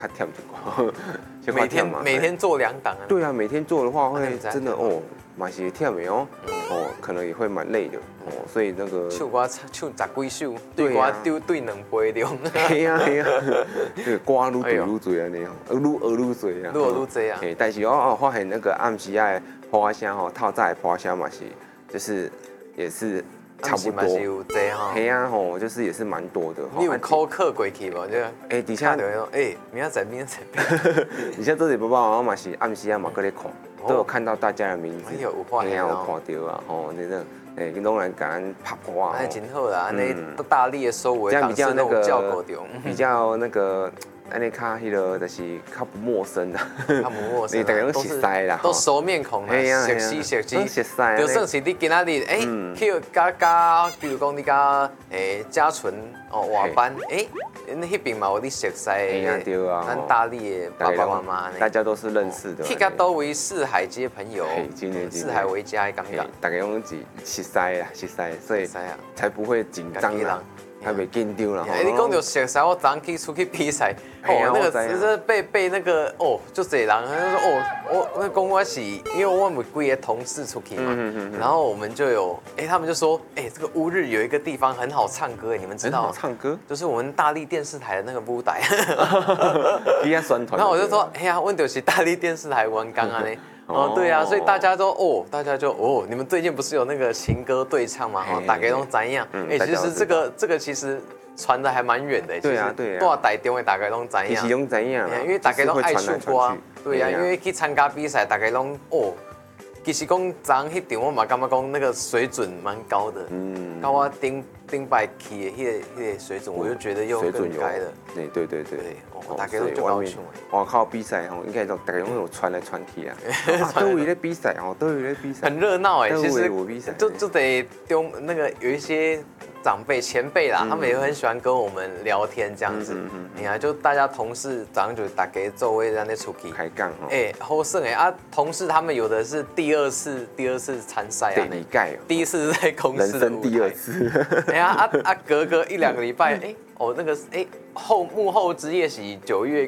较忝一寡， 每天做2档啊。 对啊，每天做的话会真的哦，蛮是忝的哦，可能也会蛮累的哦，所以那个唱10几首，对我丢对2杯中。 嘿呀，这个歌愈对愈多安尼吼，愈学愈多啊， 愈学愈多啊。 嘿，但是我发现那个暗时啊的花声吼，透早的花声嘛是，就是也是。差不多，嘿呀吼，就是也是蛮多的。 你有口渴过去无？ 底下明仔载， 底下做直播报我嘛是暗时啊嘛搁咧看，都有看到大家的名字， 有看到啊，吼，那个拢来甲咱拍花， 那真好啦，那大力的收尾， 这样比较那个比较那个。安尼较迄个就是较不陌生啦， 较不陌生， 你大家都熟悉啦， 都熟面孔啦，熟悉， 熟悉， 就算是你今仔日去加，比如讲你加嘉纯晚班，迄边嘛有你熟悉的，咱大力的爸爸妈妈呢， 大家都是认识的， 去甲都为四海皆朋友，四海为家的感觉， 大家拢是熟悉啦，熟悉，所以才不会紧张啦。还袂紧张啦！ 你讲到熟悉，我昨天出去比赛，那个是被那个就侪人，他说我讲我是，因为我们几个同事出去嘛，然后我们就有，他们就说，这个乌日有一个地方很好唱歌，你们知道吗？ 唱歌就是我们大力电视台的那个舞台。 比较宣传。 然后我就说，我就是大力电视台员工啊呢。对啊，所以大家就你们最近不是有那个情歌对唱嘛？大家都怎样？其实这个其实传的还蛮远的。 对啊， 多台中的大家都怎样？ 其实拢怎样？ 因为大家都爱唱歌。对啊，因为去参加比赛，大家拢其实讲昨迄场我嘛感觉讲那个水准蛮高的。到我顶摆去的迄个水准，我就觉得又更开了。 对。 大家都就高兴。 外口比赛吼，应该都大家拢有传来传去啊。都有咧比赛哦，都有咧比赛。 很热闹其实就得那个有一些长辈前辈啦，他们也很喜欢跟我们聊天这样子。就大家同事早上就大家座位在那出去开杠好胜同事他们有的是第二次参赛啊，第一次是在公司的舞台， 人生第2次。 隔1-2个礼拜那个幕后之夜是9月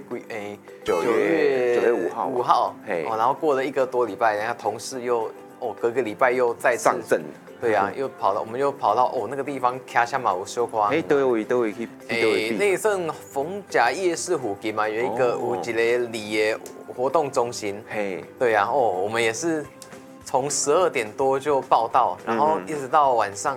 5号，然后过了1个多礼拜，人家同事又隔个礼拜又再次上阵。 对啊，我们又跑到那个地方，卡下马有小夸。 都会去。 那算逢甲夜市附近嘛，有一个里的活动中心。对啊，我们也是从12点多就报到，然后一直到晚上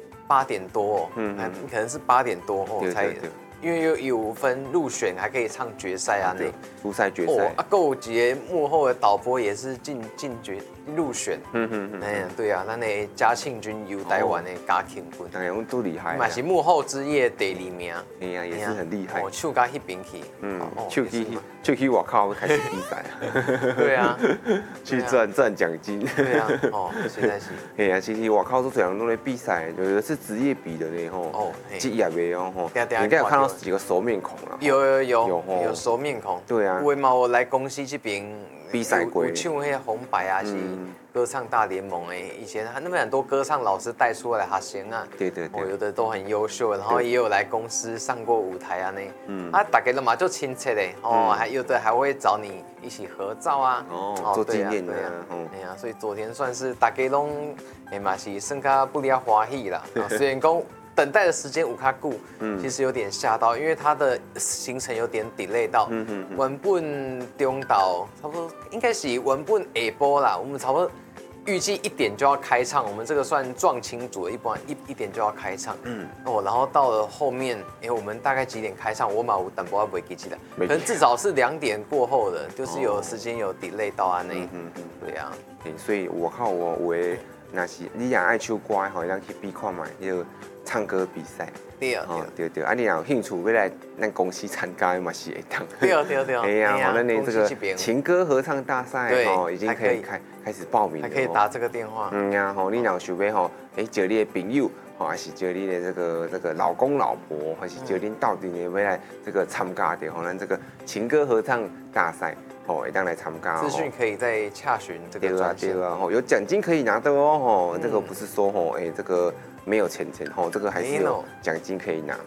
8点多可能是8点多才。因为有分入选，还可以唱决赛啊， 初赛、决赛。 够节幕后的导播也是进入选。对啊，咱的嘉庆君由台湾的嘉庆君， 大家都厉害。 嘛是幕后之夜第2名。 也是很厉害。 唱到那边去。 就去外口开始比赛。 对啊， 去赚奖金。 对啊，实在是。 其实外口都这样弄的比赛，有的是职业比的呢职业的你应该有看到几个熟面孔了。 有熟面孔。 对啊。 为嘛我来公司这边比赛过， 有唱那个红白啊，是歌唱大联盟以前那边很多歌唱老师带出来学生啊。 对。 有的都很优秀，然后也有来公司上过舞台啊大家都嘛就亲切嘞还有的还会找你一起合照啊做纪念的所以昨天算是大家拢嘛是算较不离欢喜啦。虽然讲等待的时间有较久，其实有点吓到，因为它的行程有点 delay 到。原本中岛差不多应该是原本下晡啦，我们差不多预计1点就要开唱，我们这个算撞青组的，一般1点就要开唱。然后到了后面，我们大概几点开唱？我嘛有淡薄仔袂记得，可能至少是2点过后的，就是有时间有 delay 到啊对啊。 所以我靠有的那是你也爱唱歌的，咱去比看卖迄个唱歌比赛。 对。 你若有兴趣要来咱公司参加嘛是会当。 对。 咱的这个情歌合唱大赛已经可以开始报名了。 还可以打这个电话。 你若有想要叫你的朋友，还是叫你的这个老公老婆，还是叫恁到底要来这个参加的咱这个情歌合唱大赛。会当来参加。 资讯可以再洽询这个专线。 对啊，有奖金可以拿的这个不是说这个没有钱这个还是有奖金可以拿